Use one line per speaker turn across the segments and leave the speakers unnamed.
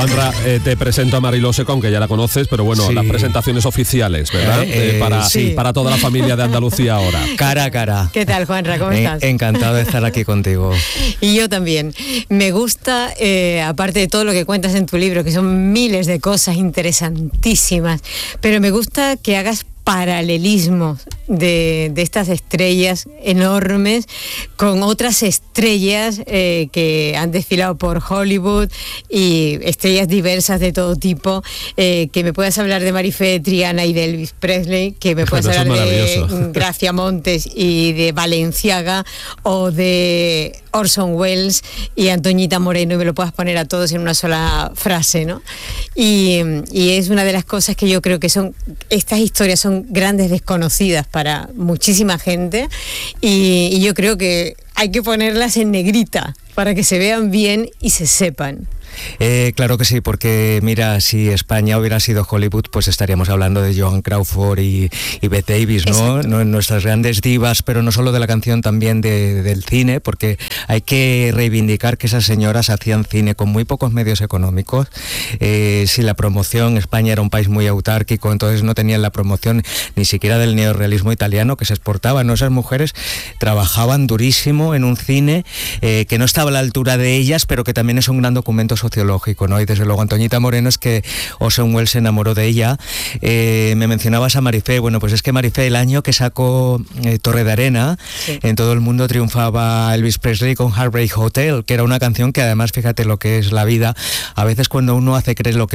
Juanra, te presento a Mariló Secco, aunque ya la conoces, pero bueno,
Sí.
las presentaciones oficiales, ¿verdad? Para toda la familia de Andalucía ahora.
Cara a cara.
¿Qué tal, Juanra? ¿Cómo estás?
Encantado de estar aquí contigo.
Y yo también. Me gusta, aparte de todo lo que cuentas en tu libro, que son miles de cosas interesantísimas, pero me gusta que hagas paralelismos de estas estrellas enormes con otras estrellas que han desfilado por Hollywood y estrellas diversas de todo tipo, que me puedas hablar de Marifé, Triana y de Elvis Presley, que me puedas hablar de Gracia Montes y de Balenciaga, o de Orson Welles y Antoñita Moreno, y me lo puedas poner a todos en una sola frase, ¿no? Y es una de las cosas que yo creo que estas historias son grandes desconocidas para muchísima gente, y yo creo que hay que ponerlas en negrita para que se vean bien y se sepan.
Claro que sí, porque mira, si España hubiera sido Hollywood, pues estaríamos hablando de Joan Crawford y Bette Davis, ¿no? Nuestras grandes divas, pero no solo de la canción, también del cine, porque hay que reivindicar que esas señoras hacían cine con muy pocos medios económicos. Si la promoción, España era un país muy autárquico, entonces no tenían la promoción ni siquiera del neorrealismo italiano que se exportaba, ¿no? Esas mujeres trabajaban durísimo en un cine que no estaba a la altura de ellas, pero que también es un gran documento sociológico, ¿no? Y desde luego Antoñita Moreno, es que Orson Welles se enamoró de ella. Me mencionabas a Marifé. Bueno, pues es que Marifé, el año que sacó Torre de Arena, sí, en todo el mundo triunfaba Elvis Presley con Heartbreak Hotel, que era una canción que además, fíjate lo que es la vida, a veces cuando uno hace lo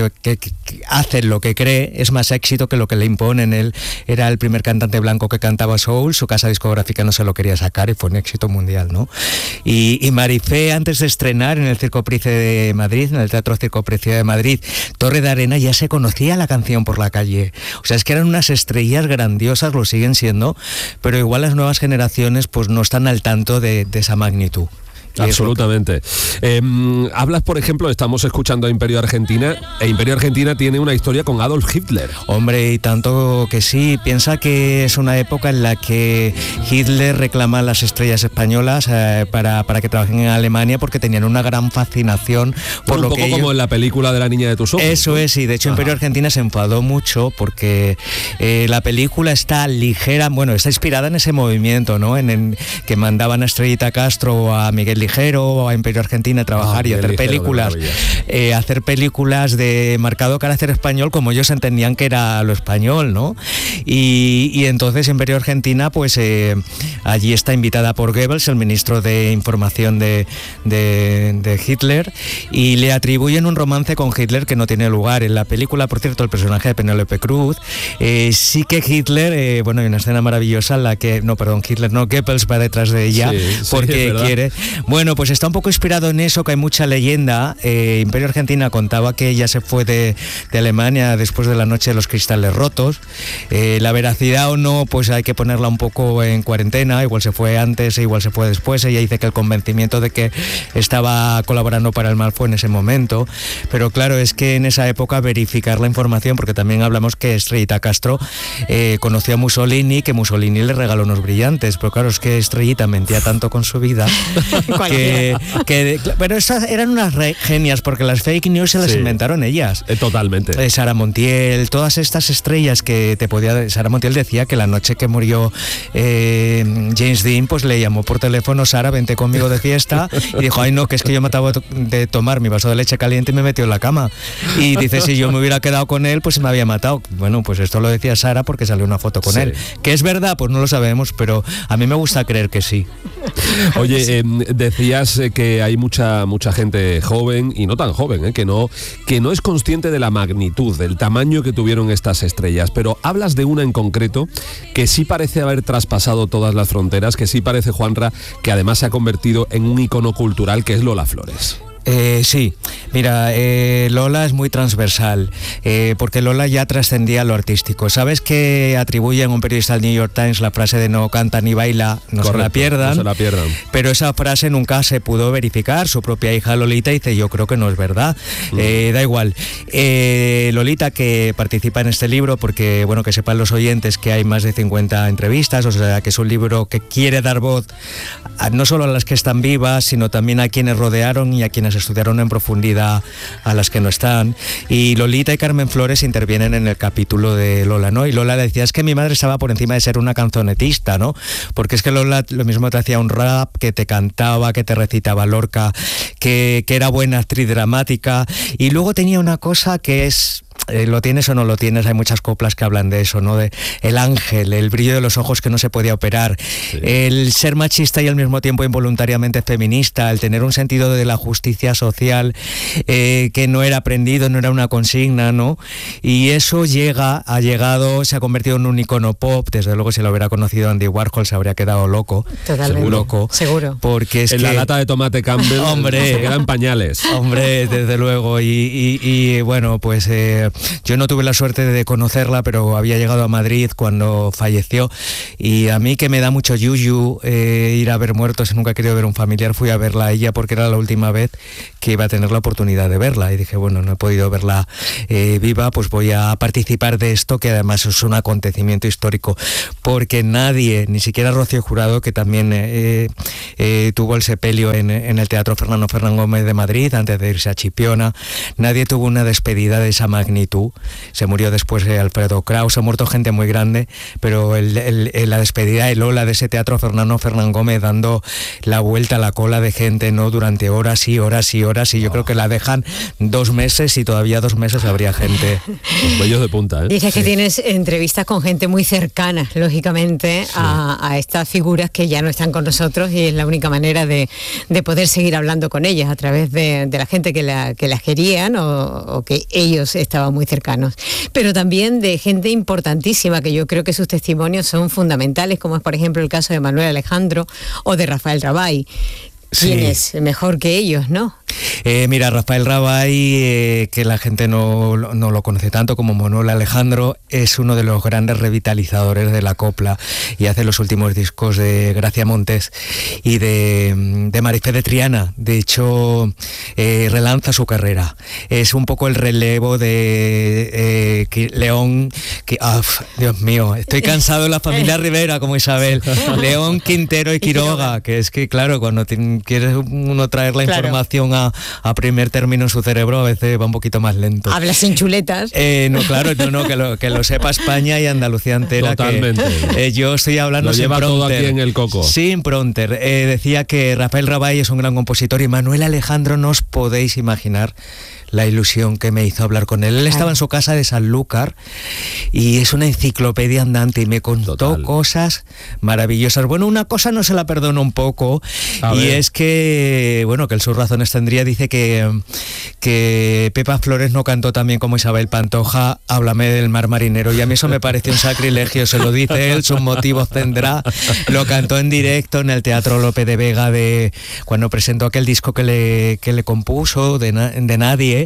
que cree, es más éxito que lo que le imponen. Él era el primer cantante blanco que cantaba soul, su casa discográfica no se lo quería sacar y fue un éxito mundial, ¿no? Y Marifé, antes de estrenar en el Circo Price de Madrid, en el Teatro Circo Price de Madrid, Torre de Arena, ya se conocía la canción por la calle. O sea, es que eran unas estrellas grandiosas, lo siguen siendo, pero igual las nuevas generaciones pues no están al tanto de esa magnitud.
Absolutamente. Hablas, por ejemplo, estamos escuchando a Imperio Argentina, e Imperio Argentina tiene una historia con Adolf Hitler.
Hombre, y tanto que sí. Piensa que es una época en la que Hitler reclama a las estrellas españolas para que trabajen en Alemania, porque tenían una gran fascinación por lo que
un poco como en la película de La niña de tus ojos.
Eso es, y de hecho Imperio Argentina se enfadó mucho porque la película está inspirada en ese movimiento, ¿no? En que mandaban a Estrellita Castro o a Miguel Ligero, a Imperio Argentina a trabajar y hacer películas de marcado carácter español, como ellos entendían que era lo español, ¿no? Y entonces Imperio Argentina, pues allí está invitada por Goebbels, el ministro de Información de Hitler, y le atribuyen un romance con Hitler que no tiene lugar. En la película, por cierto, el personaje de Penélope Cruz, sí que Hitler, hay una escena maravillosa en la que, Goebbels va detrás de ella, porque quiere... Bueno, pues está un poco inspirado en eso, que hay mucha leyenda. Imperio Argentina contaba que ella se fue de Alemania después de la noche de los cristales rotos. La veracidad o no, pues hay que ponerla un poco en cuarentena. Igual se fue antes, igual se fue después. Ella dice que el convencimiento de que estaba colaborando para el mal fue en ese momento. Pero claro, es que en esa época verificar la información, porque también hablamos que Estrellita Castro conoció a Mussolini, que Mussolini le regaló unos brillantes. Pero claro, es que Estrellita mentía tanto con su vida pero esas eran unas genias, porque las fake news se las inventaron ellas.
Totalmente.
Sara Montiel, todas estas estrellas que Sara Montiel decía que la noche que murió James Dean, pues le llamó por teléfono: Sara, vente conmigo de fiesta, y dijo: ay no, que es que yo me acabo de tomar mi vaso de leche caliente y me metió en la cama. Y dice, si yo me hubiera quedado con él, pues se me había matado. Bueno, pues esto lo decía Sara porque salió una foto con él. ¿Que es verdad? Pues no lo sabemos, pero a mí me gusta creer que sí.
Oye, decías que hay mucha gente joven y no tan joven, que no es consciente de la magnitud, del tamaño que tuvieron estas estrellas, pero hablas de una en concreto que sí parece haber traspasado todas las fronteras, que sí parece, Juanra, que además se ha convertido en un icono cultural, que es Lola Flores.
Sí, mira, Lola es muy transversal, porque Lola ya trascendía lo artístico. ¿Sabes que atribuyen a un periodista del New York Times la frase de no canta ni baila, no se la pierdan?
No se la pierdan.
Pero esa frase nunca se pudo verificar. Su propia hija Lolita dice: yo creo que no es verdad. Da igual. Lolita, que participa en este libro, porque, que sepan los oyentes que hay más de 50 entrevistas, o sea, que es un libro que quiere dar voz no solo a las que están vivas, sino también a quienes rodearon y a quienes estudiaron en profundidad vida a las que no están. Y Lolita y Carmen Flores intervienen en el capítulo de Lola, ¿no? Y Lola le decía, es que mi madre estaba por encima de ser una canzonetista, ¿no? Porque es que Lola lo mismo te hacía un rap, que te cantaba, que te recitaba Lorca, que era buena actriz dramática, y luego tenía una cosa que es... lo tienes o no lo tienes, hay muchas coplas que hablan de eso, ¿no? De el ángel, el brillo de los ojos que no se podía operar, sí. El ser machista y al mismo tiempo involuntariamente feminista, el tener un sentido de la justicia social que no era aprendido, no era una consigna, ¿no? Y eso se ha convertido en un icono pop. Desde luego, si lo hubiera conocido Andy Warhol se habría quedado loco.
Totalmente.
Loco.
Seguro.
Porque es
en
que
la lata de tomate Campbell, hombre, se quedan pañales.
Hombre, desde luego. Y bueno, pues... yo no tuve la suerte de conocerla, pero había llegado a Madrid cuando falleció, y a mí, que me da mucho yuyu ir a ver muertos, nunca he querido ver un familiar, fui a verla a ella porque era la última vez que iba a tener la oportunidad de verla, y dije, bueno, no he podido verla viva, pues voy a participar de esto, que además es un acontecimiento histórico, porque nadie, ni siquiera Rocío Jurado, que también tuvo el sepelio en el Teatro Fernando Fernán Gómez de Madrid antes de irse a Chipiona, nadie tuvo una despedida de esa magnitud. Se murió después Alfredo Kraus, ha muerto gente muy grande, pero la despedida de Lola de ese Teatro Fernando Fernán Gómez, dando la vuelta a la cola de gente, ¿no? Durante horas y horas y horas, y yo creo que la dejan 2 meses y todavía 2 meses habría gente.
Los vellos de punta, ¿eh?
Dices que tienes entrevistas con gente muy cercana, lógicamente, sí, a estas figuras que ya no están con nosotros, y es la única manera de poder seguir hablando con ellas, a través de la gente que las querían o que ellos estaban muy cercanos, pero también de gente importantísima, que yo creo que sus testimonios son fundamentales, como es por ejemplo el caso de Manuel Alejandro o de Rafael Rabay. ¿Quién es mejor que ellos, no?
Mira, Rafael Rabay, que la gente no lo conoce tanto como Manuel Alejandro, es uno de los grandes revitalizadores de la copla, y hace los últimos discos de Gracia Montes y de Marifé de Triana. De hecho, relanza su carrera. Es un poco el relevo de León, Dios mío, estoy cansado de la familia Rivera, como Isabel. León, Quintero y Quiroga, que es que claro, cuando quiere uno traer la información a primer término en su cerebro, a veces va un poquito más lento.
Hablas sin chuletas.
No, claro, que lo sepa España y Andalucía entera.
Totalmente.
Yo estoy hablando sin
lleva
prompter.
Todo aquí en el coco.
Sin prompter. Decía que Rafael Rabay es un gran compositor, y Manuel Alejandro, no os podéis imaginar la ilusión que me hizo hablar con él. Él estaba en su casa de Sanlúcar y es una enciclopedia andante, y me contó cosas maravillosas. Bueno, una cosa no se la perdono un poco, es que, bueno, que él sus razones tendría. Dice que Pepa Flores no cantó tan bien como Isabel Pantoja Háblame del mar marinero, y a mí eso me pareció un sacrilegio. Se lo dice él, sus motivos tendrá. Lo cantó en directo en el Teatro Lope de Vega cuando presentó aquel disco que le compuso de Nadie,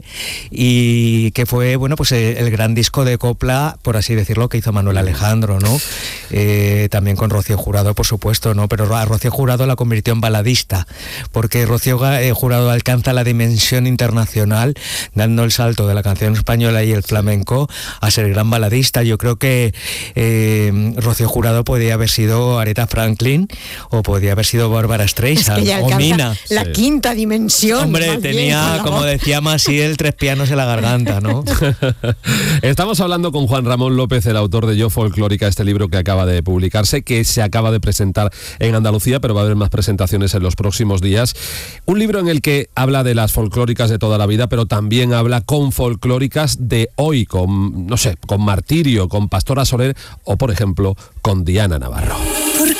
y que fue, bueno, pues el gran disco de copla, por así decirlo, que hizo Manuel Alejandro, ¿no? También con Rocío Jurado, por supuesto, ¿no? Pero a Rocío Jurado la convirtió en baladista, porque Rocío Jurado alcanza la dimensión internacional, dando el salto de la canción española y el flamenco a ser gran baladista. Yo creo que Rocío Jurado podía haber sido Aretha Franklin, o podía haber sido Bárbara Streisand, o Mina.
La quinta dimensión.
Hombre, tenía, como decía Maciel, 3 pianos en la garganta, ¿no?
Estamos hablando con Juan Ramón López, el autor de Yo Folclórica, este libro que acaba de publicarse, que se acaba de presentar en Andalucía, pero va a haber más presentaciones en los próximos días. Un libro en el que habla de las folclóricas de toda la vida, pero también habla con folclóricas de hoy, con Martirio, con Pastora Soler, o por ejemplo con Diana Navarro.
Porque